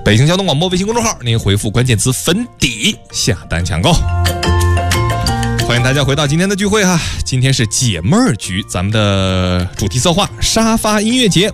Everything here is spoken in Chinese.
北京交通广播微信公众号，您回复关键词粉底下单抢购。欢迎大家回到今天的聚会哈，今天是解闷儿局，咱们的主题策划沙发音乐节，